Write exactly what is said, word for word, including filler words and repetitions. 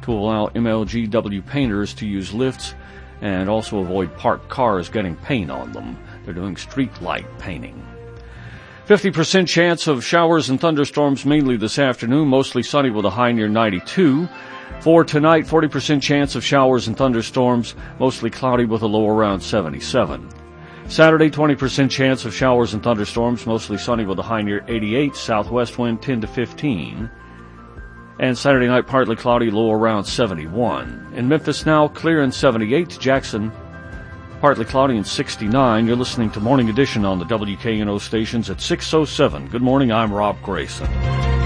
to allow M L G W painters to use lifts and also avoid parked cars getting paint on them. They're doing street light painting. fifty percent chance of showers and thunderstorms mainly this afternoon, mostly sunny with a high near ninety-two. For tonight, forty percent chance of showers and thunderstorms, mostly cloudy with a low around seventy-seven. Saturday, twenty percent chance of showers and thunderstorms, mostly sunny with a high near eighty-eight, southwest wind ten to fifteen. And Saturday night, partly cloudy, low around seventy-one. In Memphis now, clear and seventy-eight. Jackson, partly cloudy and sixty-nine. You're listening to Morning Edition on the W K N O stations at six oh seven. Good morning, I'm Rob Grayson.